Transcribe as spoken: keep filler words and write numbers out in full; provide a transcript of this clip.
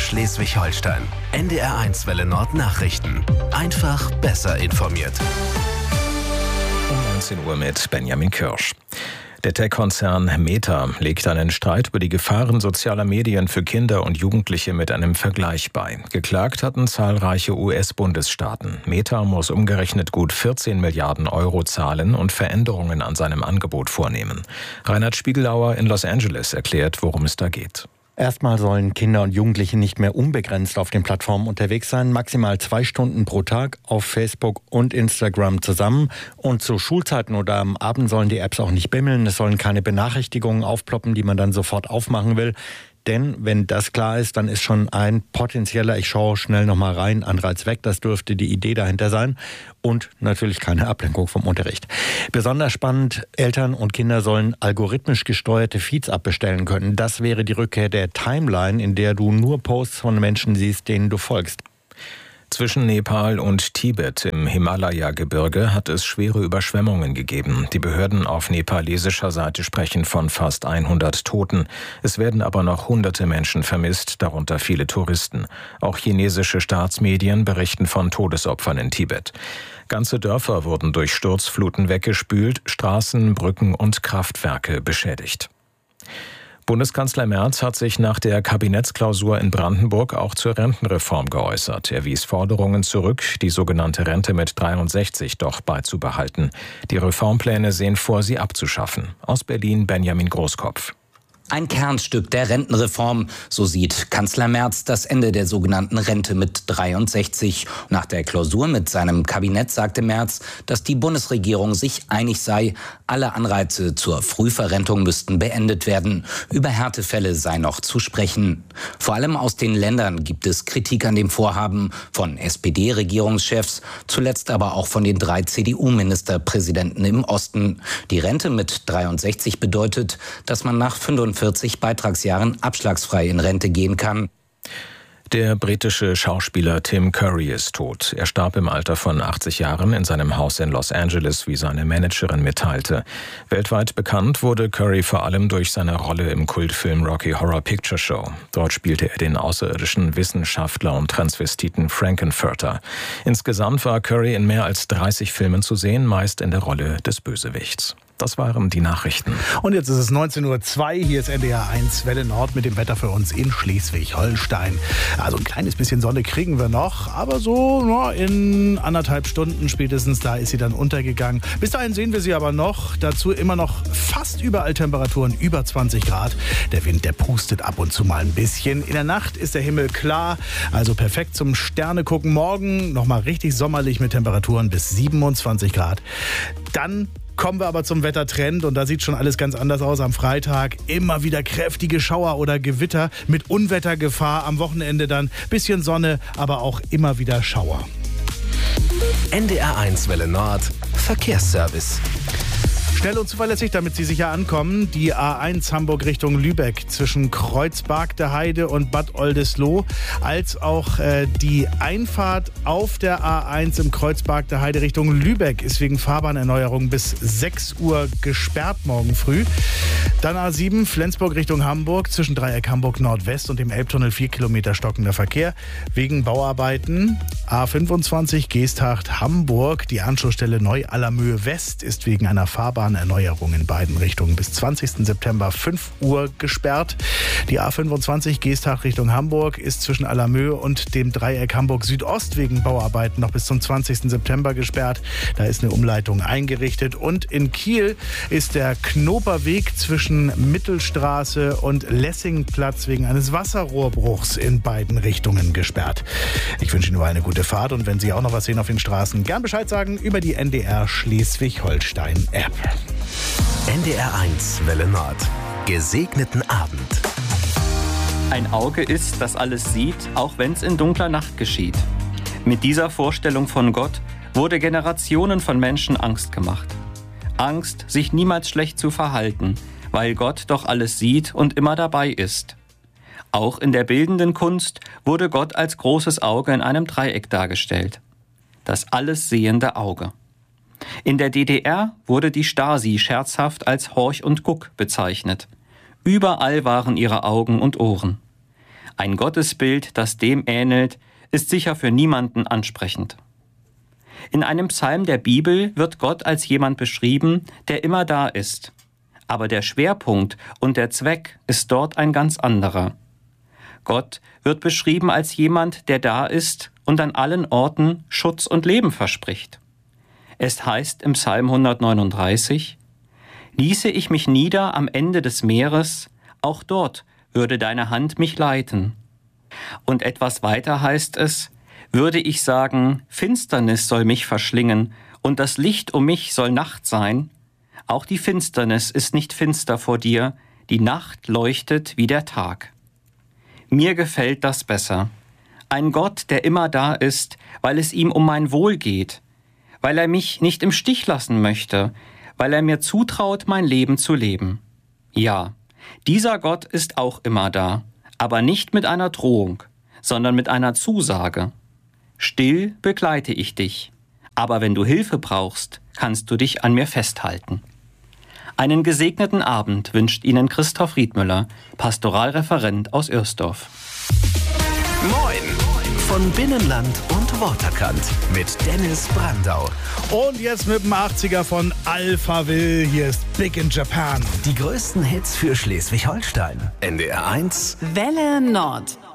Schleswig-Holstein. N D R eins Welle Nord Nachrichten. Einfach besser informiert. Um neunzehn Uhr mit Benjamin Kirsch. Der Tech-Konzern Meta legt einen Streit über die Gefahren sozialer Medien für Kinder und Jugendliche mit einem Vergleich bei. Geklagt hatten zahlreiche U S-Bundesstaaten. Meta muss umgerechnet gut vierzehn Milliarden Euro zahlen und Veränderungen an seinem Angebot vornehmen. Reinhard Spiegelauer in Los Angeles erklärt, worum es da geht. Erstmal sollen Kinder und Jugendliche nicht mehr unbegrenzt auf den Plattformen unterwegs sein, maximal zwei Stunden pro Tag auf Facebook und Instagram zusammen. Und zu Schulzeiten oder am Abend sollen die Apps auch nicht bimmeln, es sollen keine Benachrichtigungen aufploppen, die man dann sofort aufmachen will. Denn wenn das klar ist, dann ist schon ein potenzieller, ich schaue schnell nochmal rein, Anreiz weg. Das dürfte die Idee dahinter sein. Und natürlich keine Ablenkung vom Unterricht. Besonders spannend, Eltern und Kinder sollen algorithmisch gesteuerte Feeds abbestellen können. Das wäre die Rückkehr der Timeline, in der du nur Posts von Menschen siehst, denen du folgst. Zwischen Nepal und Tibet im Himalaya-Gebirge hat es schwere Überschwemmungen gegeben. Die Behörden auf nepalesischer Seite sprechen von fast hundert Toten. Es werden aber noch hunderte Menschen vermisst, darunter viele Touristen. Auch chinesische Staatsmedien berichten von Todesopfern in Tibet. Ganze Dörfer wurden durch Sturzfluten weggespült, Straßen, Brücken und Kraftwerke beschädigt. Bundeskanzler Merz hat sich nach der Kabinettsklausur in Brandenburg auch zur Rentenreform geäußert. Er wies Forderungen zurück, die sogenannte Rente mit dreiundsechzig doch beizubehalten. Die Reformpläne sehen vor, sie abzuschaffen. Aus Berlin Benjamin Großkopf. Ein Kernstück der Rentenreform, so sieht Kanzler Merz das Ende der sogenannten Rente mit dreiundsechzig. Nach der Klausur mit seinem Kabinett sagte Merz, dass die Bundesregierung sich einig sei, alle Anreize zur Frühverrentung müssten beendet werden. Über Härtefälle sei noch zu sprechen. Vor allem aus den Ländern gibt es Kritik an dem Vorhaben, von S P D-Regierungschefs, zuletzt aber auch von den drei C D U-Ministerpräsidenten im Osten. Die Rente mit dreiundsechzig bedeutet, dass man nach fünfundvierzig Beitragsjahren abschlagsfrei in Rente gehen kann. Der britische Schauspieler Tim Curry ist tot. Er starb im Alter von achtzig Jahren in seinem Haus in Los Angeles, wie seine Managerin mitteilte. Weltweit bekannt wurde Curry vor allem durch seine Rolle im Kultfilm Rocky Horror Picture Show. Dort spielte er den außerirdischen Wissenschaftler und Transvestiten Frankenfurter. Insgesamt war Curry in mehr als dreißig Filmen zu sehen, meist in der Rolle des Bösewichts. Das waren die Nachrichten. Und jetzt ist es neunzehn Uhr zwei, hier ist N D R eins Welle Nord mit dem Wetter für uns in Schleswig-Holstein. Also ein kleines bisschen Sonne kriegen wir noch, aber so na, in anderthalb Stunden spätestens, da ist sie dann untergegangen. Bis dahin sehen wir sie aber noch. Dazu immer noch fast überall Temperaturen über zwanzig Grad. Der Wind, der pustet ab und zu mal ein bisschen. In der Nacht ist der Himmel klar, also perfekt zum Sterne gucken. Morgen nochmal richtig sommerlich mit Temperaturen bis siebenundzwanzig Grad. Dann kommen wir aber zum Wettertrend und da sieht schon alles ganz anders aus am Freitag. Immer wieder kräftige Schauer oder Gewitter mit Unwettergefahr. Am Wochenende dann bisschen Sonne, aber auch immer wieder Schauer. N D R eins Welle Nord Verkehrsservice. Schnell und zuverlässig, damit Sie sicher ankommen. Die A eins Hamburg Richtung Lübeck zwischen Kreuzberg-der-Heide und Bad Oldesloe, als auch äh, die Einfahrt auf der A eins im Kreuzberg-der-Heide Richtung Lübeck ist wegen Fahrbahnerneuerung bis sechs Uhr gesperrt morgen früh. Dann A sieben Flensburg Richtung Hamburg zwischen Dreieck Hamburg Nordwest und dem Elbtunnel vier Kilometer stockender Verkehr wegen Bauarbeiten. A fünfundzwanzig Geesthacht Hamburg, die Anschlussstelle Neu-Allermöhe West ist wegen einer Fahrbahn Erneuerung in beiden Richtungen bis zwanzigsten September fünf Uhr gesperrt. Die A fünfundzwanzig Geesthacht Richtung Hamburg ist zwischen Allermöhe und dem Dreieck Hamburg Südost wegen Bauarbeiten noch bis zum zwanzigsten September gesperrt. Da ist eine Umleitung eingerichtet. Und in Kiel ist der Knoperweg zwischen Mittelstraße und Lessingplatz wegen eines Wasserrohrbruchs in beiden Richtungen gesperrt. Ich wünsche Ihnen nur eine gute Fahrt und wenn Sie auch noch was sehen auf den Straßen, gern Bescheid sagen über die N D R Schleswig-Holstein-App. N D R eins Welle Nord. Gesegneten Abend. Ein Auge ist, das alles sieht, auch wenn es in dunkler Nacht geschieht. Mit dieser Vorstellung von Gott wurde Generationen von Menschen Angst gemacht. Angst, sich niemals schlecht zu verhalten, weil Gott doch alles sieht und immer dabei ist. Auch in der bildenden Kunst wurde Gott als großes Auge in einem Dreieck dargestellt. Das alles sehende Auge. In der D D R wurde die Stasi scherzhaft als Horch und Guck bezeichnet. Überall waren ihre Augen und Ohren. Ein Gottesbild, das dem ähnelt, ist sicher für niemanden ansprechend. In einem Psalm der Bibel wird Gott als jemand beschrieben, der immer da ist. Aber der Schwerpunkt und der Zweck ist dort ein ganz anderer. Gott wird beschrieben als jemand, der da ist und an allen Orten Schutz und Leben verspricht. Es heißt im Psalm hundertneununddreißig: Ließe ich mich nieder am Ende des Meeres, auch dort würde deine Hand mich leiten. Und etwas weiter heißt es: Würde ich sagen, Finsternis soll mich verschlingen und das Licht um mich soll Nacht sein, auch die Finsternis ist nicht finster vor dir, die Nacht leuchtet wie der Tag. Mir gefällt das besser. Ein Gott, der immer da ist, weil es ihm um mein Wohl geht, weil er mich nicht im Stich lassen möchte, weil er mir zutraut, mein Leben zu leben. Ja, dieser Gott ist auch immer da, aber nicht mit einer Drohung, sondern mit einer Zusage. Still begleite ich dich, aber wenn du Hilfe brauchst, kannst du dich an mir festhalten. Einen gesegneten Abend wünscht Ihnen Christoph Riedmüller, Pastoralreferent aus Ürsdorf. Moin von Binnenland und Waterkant mit Dennis Brandau. Und jetzt mit dem achtziger von Alphaville. Hier ist Big in Japan. Die größten Hits für Schleswig-Holstein. N D R eins Welle Nord.